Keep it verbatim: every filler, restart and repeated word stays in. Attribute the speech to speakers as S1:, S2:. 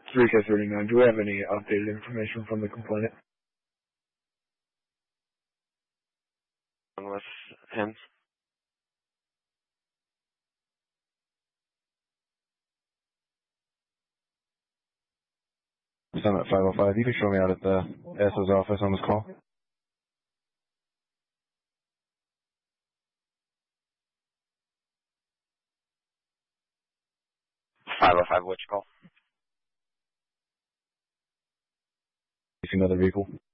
S1: three K thirty-nine. Do we have any updated information from the complainant?
S2: With him.
S3: I'm at five oh five. You can show me out at the S O's office on this call.
S2: five oh five, which call?
S3: You see another vehicle?